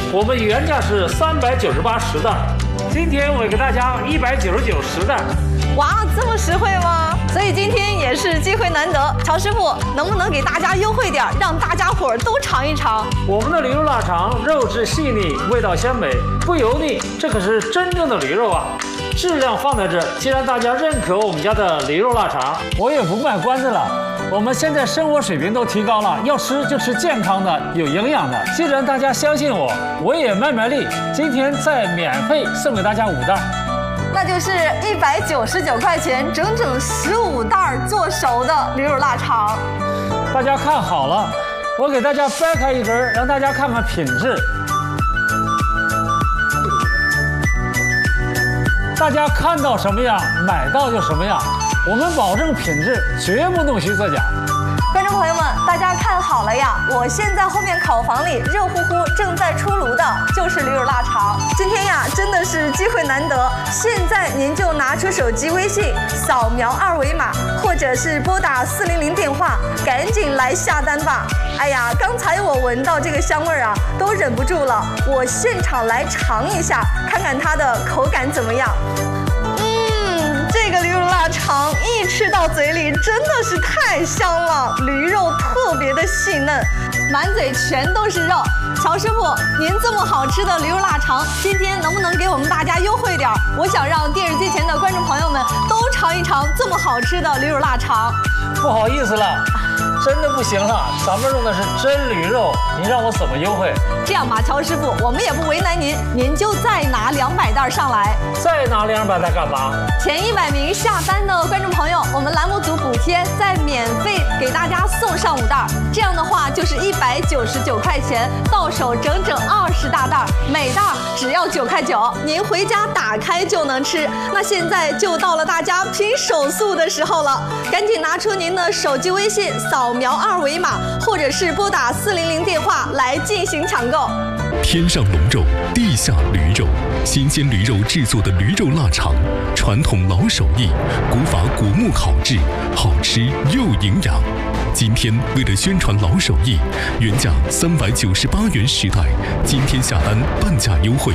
我们原价是398十袋，今天我给大家199十袋。 哇，这么实惠吗？所以今天也是机会难得，曹师傅能不能给大家优惠点，让大家伙儿都尝一尝？ 我们的驴肉腊肠肉质细腻，味道鲜美，不油腻，这可是真正的驴肉啊！质量放在这，既然大家认可我们家的驴肉腊肠，我也不卖关子了。我们现在生活水平都提高了，要吃就吃健康的、有营养的。既然大家相信我，我也卖力，今天再免费送给大家5袋。 那就是199块钱，整整15袋做熟的驴肉腊肠。 大家看好了，我给大家掰开一根，让大家看看品质。大家看到什么样，买到就什么样。我们保证品质，绝不弄虚作假。 观众朋友们，大家看好了呀！我现在后面烤房里热乎乎正在出炉的就是驴肉腊肠。今天呀，真的是机会难得，现在您就拿出手机微信，扫描2维码，或者是拨打400电话，赶紧来下单吧！哎呀，刚才我闻到这个香味儿啊，都忍不住了，我现场来尝一下，看看它的口感怎么样。这个驴肉腊肠一吃到嘴里真的是太香了，驴肉特别的细嫩，满嘴全都是肉。乔师傅，您这么好吃的驴肉腊肠，今天能不能给我们大家优惠点？我想让电视机前的观众朋友们都尝一尝这么好吃的驴肉腊肠。 不好意思了，真的不行了，咱们用的是真驴肉，您让我怎么优惠？ 这样吧，乔师傅，我们也不为难您，您就再拿200袋上来。 再拿200袋干嘛？ 前100名下单的观众朋友，我们栏目组补贴，再免费给大家送上5袋。这样的话就是199块钱，到手整整20大袋，每袋只要9块9，您回家打开就能吃。那现在就到了大家拼手速的时候了，赶紧拿出您的手机微信，扫描2维码，或者是拨打400电话来进行抢购。 天上龙肉，地下驴肉，新鲜驴肉制作的驴肉腊肠，传统老手艺，古法果木烤制，好吃又营养。今天为了宣传老手艺，原价398元10袋，今天下单半价优惠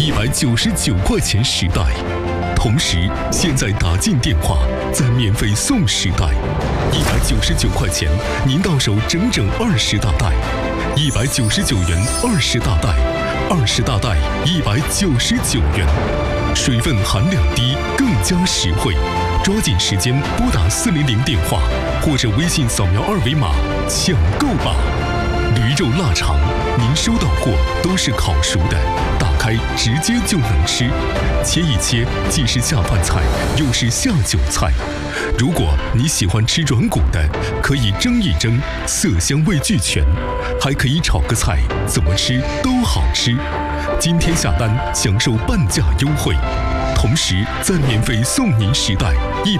，199块钱10袋。同时，现在打进电话，再免费送10袋，199块钱，您到手整整20大袋，199元20大袋，20大袋199元，水分含量低，更加实惠。抓紧时间拨打400电话，或者微信扫描2维码抢购吧。驴肉腊肠，您收到货都是烤熟的，打开直接就能吃，切一切既是下饭菜，又是下酒菜。如果你喜欢吃软骨的，可以蒸一蒸，色香味俱全，还可以炒个菜，怎么吃都好吃。今天下单享受半价优惠，同时再免费送您10袋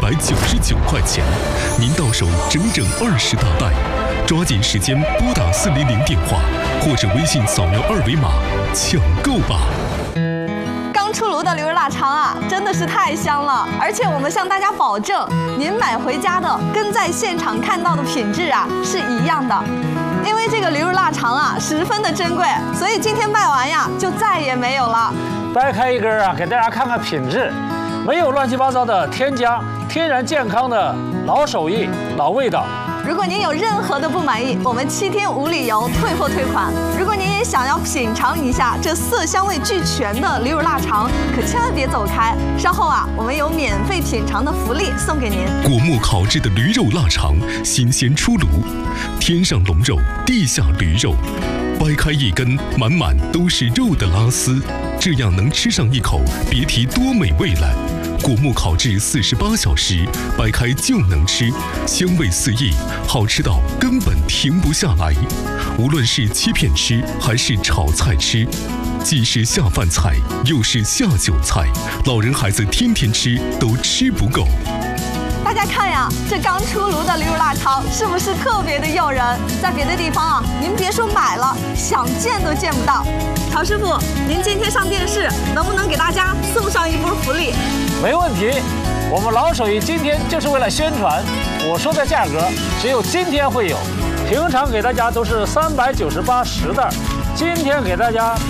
，199块钱，您到手整整20大袋。抓紧时间拨打400电话，或者微信扫描2维码抢购吧。 刚出炉的驴肉腊肠啊，真的是太香了！而且我们向大家保证，您买回家的跟在现场看到的品质啊是一样的。因为这个驴肉腊肠啊十分的珍贵，所以今天卖完呀就再也没有了。 掰开一根啊，给大家看看品质，没有乱七八糟的添加，天然健康的老手艺、老味道。 如果您有任何的不满意，我们7天无理由退货退款。如果您也想要品尝一下这色香味俱全的驴肉腊肠，可千万别走开，稍后啊，我们有免费品尝的福利送给您。 果木烤制的驴肉腊肠，新鲜出炉，天上龙肉，地下驴肉，掰开一根，满满都是肉的拉丝，这样能吃上一口，别提多美味了。果木烤制48小时，掰开就能吃，香味四溢，好吃到根本停不下来。无论是切片吃还是炒菜吃，既是下饭菜，又是下酒菜，老人孩子天天吃都吃不够。 大家看呀，这刚出炉的驴肉腊肠是不是特别的诱人？在别的地方啊，您别说买了，想见都见不到。曹师傅，您今天上电视，能不能给大家送上一波福利？ 没问题，我们老手艺今天就是为了宣传，我说的价格只有今天会有，平常给大家都是39810袋，今天给大家